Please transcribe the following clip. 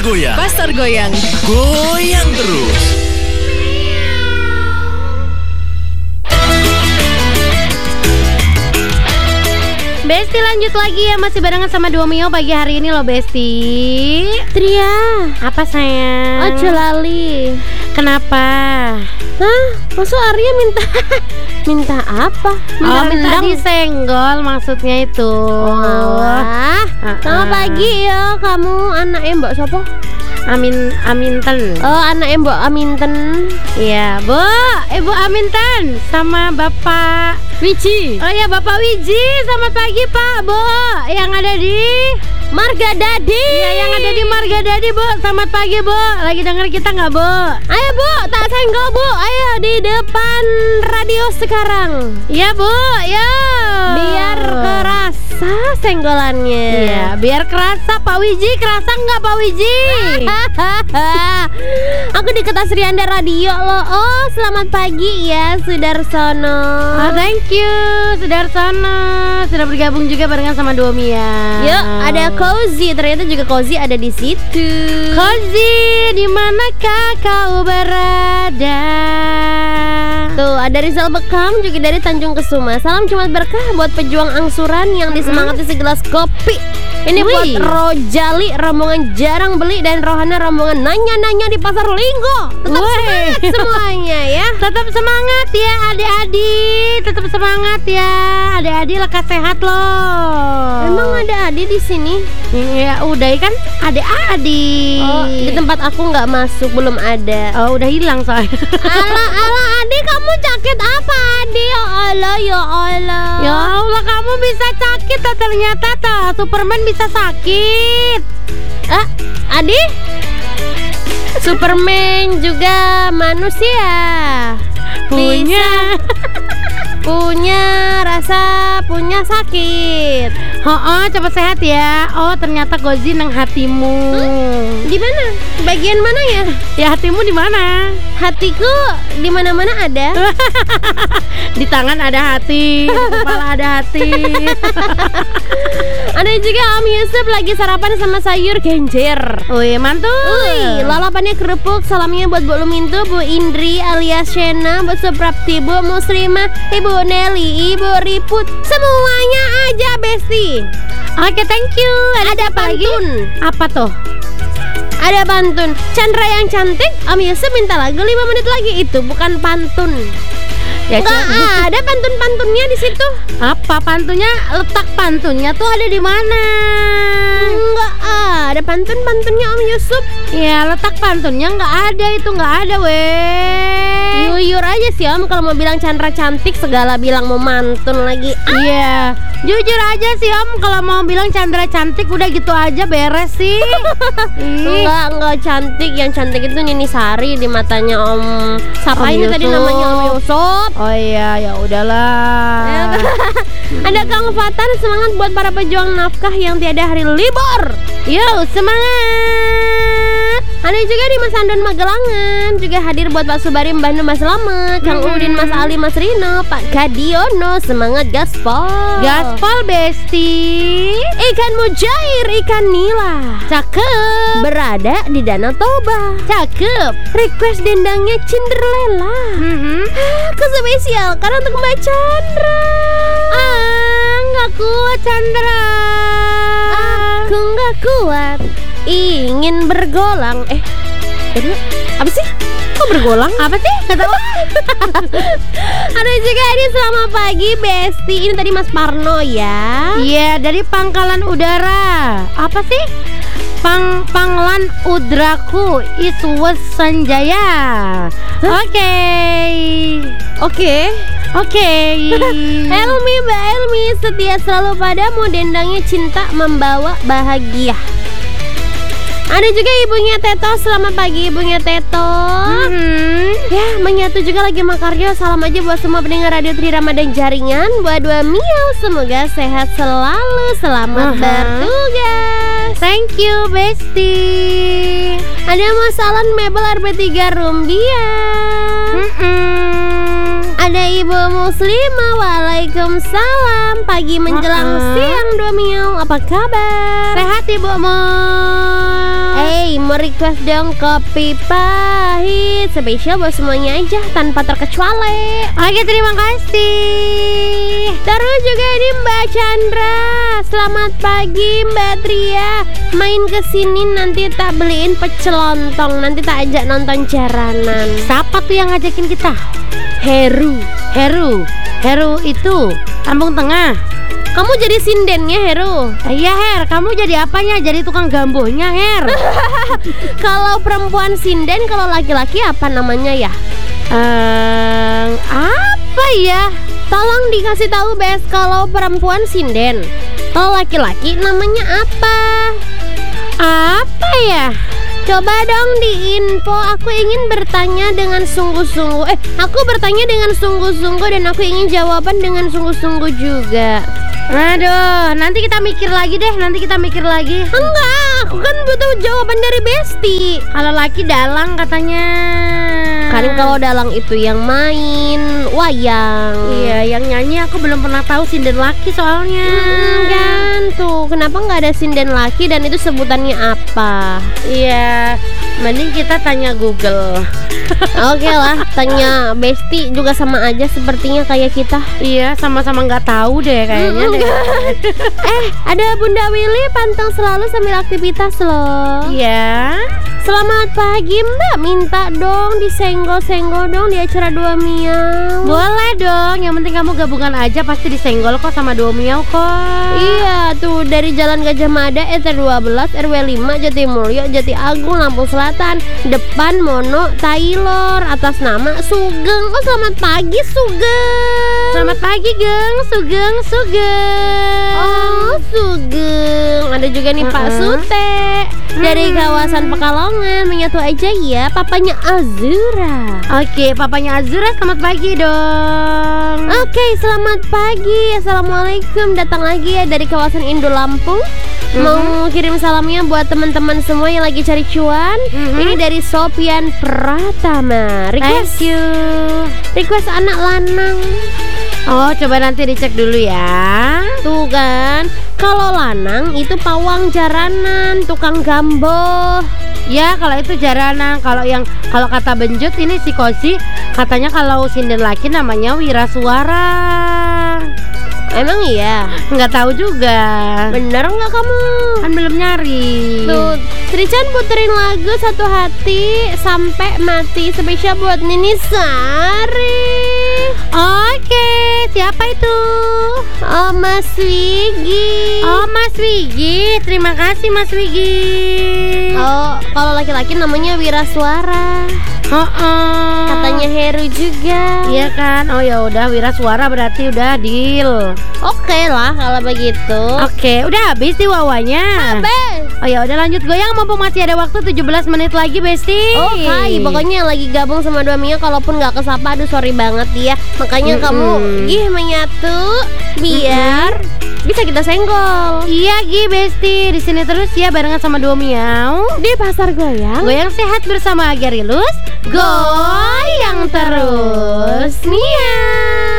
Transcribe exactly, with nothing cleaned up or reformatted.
goyang. Pasar goyang. Goyang terus. Besti lanjut lagi ya, masih barengan sama Duo Mio pagi hari ini loh Besti. Tria, apa sayang? Ojo lali. Kenapa? Hah? Maksud Arya minta minta apa? Minta Oh, minta rendang? disenggol maksudnya itu. Wah, Uh-uh. selamat pagi ya kamu anak Mbak Sopo? Amin Aminten. Oh, anak Mbak Aminten. Iya, Bu. Ibu Aminten sama Bapak Wiji. Oh ya, Bapak Wiji. Selamat pagi, Pak, Bu. Yang ada di Marga Dadi. Iya, yang ada di Marga Dadi, Bu. Selamat pagi, Bu. Lagi denger kita nggak, Bu? Ayo Bu, tak senggol Bu. Ayo di depan radio sekarang. Iya, Bu. Ya. Biar kerasa senggolannya. Iya, biar kerasa. Pak Wiji, kerasa nggak, Pak Wiji? Aku di Kertas Rianda Radio loh. Oh, selamat pagi ya Sudarsono. Oh, thank you, Sudarsono. Sudah bergabung juga barengan sama Duo Mia. Yuk, ada Cozy. Ternyata juga Cozy ada di situ. Cozy, di manakah kau berada? Tuh, ada Rizal Bekam juga dari Tanjung Kesuma. Salam Jumat berkah buat pejuang angsuran yang disemangati segelas kopi. Ini Wih. buat Rojali rombongan jarang beli dan Rohana rombongan nanya-nanya di Pasar Linggo. Tetap Wih. semangat semuanya ya. Tetap semangat ya adik-adik. Tetap semangat ya adik-adik, lekas sehat loh. Emang ada Adi di sini? Ya udah kan adik-adik. Oh, di tempat aku nggak masuk, belum ada. Oh, udah hilang soalnya. Ala ala Adi, kamu sakit apa Adi? Ya Allah, ya Allah. Ya Allah, kamu bisa sakit tak ternyata tak. Superman bisa sakit. Ah, Adi? Superman juga manusia. Punya. Punya rasa, punya sakit. Oh, cepat sehat ya. Oh, ternyata Gozi nang hatimu. Hmm? Di mana? Bagian mana ya? Ya, hatimu di mana? Hatiku di mana-mana ada. Di tangan ada hati, di kepala ada hati. Ada juga Om Yusuf lagi sarapan sama sayur genjer. Wih, mantul. Wih, lalapannya kerupuk. Salamnya buat Bu Lumintu, Bu Indri alias Shena, Bu Suprapti, Bu Muslimah, Ibu Nelly, Ibu Riput. Semuanya aja Besti. Oke, thank you. Ada, Ada apa lagi? pantun. Apa tuh? Ada pantun. Chandra yang cantik, Om Yusuf minta lagu lima menit lagi. Itu bukan pantun. Ya, Enggak siap. ada pantun-pantunnya di situ. Apa pantunnya? Letak pantunnya tuh ada di mana? Enggak ada pantun-pantunnya Om Yusuf. Ya, letak pantunnya nggak ada, itu nggak ada, weh. Yuyur aja sih Om, kalau mau bilang Chandra cantik segala bilang mau mantun lagi. Iya, jujur aja sih Om, kalau mau bilang Chandra cantik udah gitu aja beres sih. Ih. Enggak, enggak cantik. Yang cantik itu Nini Sari di matanya Om. Siapa Om ini tadi Yusuf. namanya Om Yusuf? Oh iya, ya udahlah. Ada Kang Fatan, semangat buat para pejuang nafkah yang tiada hari libur. Yuk, semangat. Ada juga di Mas Andon Magelangan. Juga hadir buat Pak Subari, Mbah Nur, Mas Selamat, Kang Hmm. Udin, Mas Ali, Mas Rino, Pak Kadiono. Semangat gaspol. Gaspol Besti. Ikan mujair, ikan nila. Cakep. Berada di Danau Toba. Cakep. Request dendangnya Cinderella. Mhm. Aku spesial karena untuk Mbak Chandra. Ah, nggak kuat Chandra. Aku nggak kuat, ingin bergolang. Eh, tadi apa sih? Kok bergolang? Apa sih? Nggak tahu. Ada juga ini selamat pagi Besti. Ini tadi Mas Parno ya. Iya, dari Pangkalan Udara. Apa sih? Pang Panglan Udraku Iswes Sanjaya. Oke. Oke. Oke. Elmi, Mbak Elmi, setia selalu padamu, dendangnya cinta membawa bahagia. Ada juga ibunya Teto, selamat pagi ibunya Teto. Hmm. Ya, menyatu juga lagi Makaryo. Salam aja buat semua pendengar Radio Tri Ramadan Jaringan. Buat Dua Mio, semoga sehat selalu. Selamat Aha. bertugas. Thank you, Besti. Ada masalah mebel R B tiga Rumbia. Mm-mm. Ada Ibu Muslimah, waalaikumsalam. Pagi menjelang Uh-uh. siang Dua Mio, apa kabar? Sehat Ibu Mo. Eh, mau request dong kopi pahit spesial buat semuanya aja tanpa terkecuali. Oke, terima kasih. Terus juga ini Mbak Chandra. Selamat pagi Mbak Tria. Main kesini nanti tak beliin pecel lontong, nanti tak ajak nonton jaranan. Siapa tuh yang ngajakin kita? Heru. Heru. Heru itu Kampung Tengah. Kamu jadi sindennya Heru? Iya Her, kamu jadi apanya? Jadi tukang gambohnya Her. Kalau perempuan sinden, kalau laki-laki apa namanya ya? Ehm, apa ya? Tolong dikasih tahu Bes, kalau perempuan sinden. Kalau laki-laki namanya apa? Apa ya? Coba dong diinfo, aku ingin bertanya dengan sungguh-sungguh. Eh, aku bertanya dengan sungguh-sungguh dan aku ingin jawaban dengan sungguh-sungguh juga. Aduh, nanti kita mikir lagi deh, nanti kita mikir lagi. Enggak, aku kan butuh jawaban dari Besti. Kalau laki dalang katanya. Kan kalau dalang itu yang main wayang. Iya, yang nyanyi aku belum pernah tahu sinden laki soalnya. Hmm, kan tuh, kenapa nggak ada sinden laki dan itu sebutannya apa? Iya, mending kita tanya Google. Oke lah, tanya Besti juga sama aja sepertinya kayak kita. Iya, sama-sama nggak tahu deh kayaknya. Hmm, deh. Eh, ada Bunda Willy pantang selalu sambil aktivitas loh. Iya. Selamat pagi Mbak, minta dong disenggol-senggol dong di acara Dua Miau. Boleh dong, yang penting kamu gabungan aja pasti disenggol kok sama Dua Miau kok. Iya tuh, dari Jalan Gajah Mada R T dua belas R W lima Jatimulyo Jati Agung Lampung Selatan. Depan Mono Taylor, atas nama Sugeng. Oh, selamat pagi Sugeng. Selamat pagi Geng, Sugeng, Sugeng. Oh, Sugeng. Ada juga nih Pak Mm-mm. Sute dari Hmm. kawasan Pekalongan. Menyatu aja ya, papanya Azura. Oke, papanya Azura selamat pagi dong. Oke, selamat pagi. Assalamualaikum. Datang lagi ya dari kawasan Indo Lampung. Mau kirim salamnya buat teman-teman semua yang lagi cari cuan. Mhm. Ini dari Sopian Pratama. Request, Thank you. request anak lanang. Oh, coba nanti dicek dulu ya. Tuh kan, kalau lanang itu pawang jaranan, tukang gamboh. Ya, kalau itu jaranan. Kalau yang kalau kata Benjut ini si Kosi katanya kalau sinden laki namanya Wirasuara. Emang iya? Nggak tahu juga. Bener nggak kamu? Kan belum nyari. Tuh, Trichan puterin lagu Satu Hati Sampai Mati spesial buat Nini Sari. Oke, siapa itu? Oh, Mas Wigi. Oh, Mas Wigi. Terima kasih Mas Wigi. Oh, kalau laki-laki namanya Wirasuara. Oh, oh. Katanya Heru juga. Iya kan? Oh ya udah, Wirasuara berarti udah deal. Oke lah kalau begitu. Oke, udah habis nih wawanya. Bes. Oh ya udah, lanjut goyang mumpung masih ada waktu tujuh belas menit lagi, Besti. Oh hai, pokoknya yang lagi gabung sama Dua Mia kalaupun nggak kesapa, aduh sorry banget ya. Makanya Mm-mm. kamu gih menyatu biar bisa kita senggol Iya Gi, Besti. Di sini terus ya barengan sama Dua Miau. di pasar goyang. Goyang sehat bersama Agarilus. Goyang terus. Miau.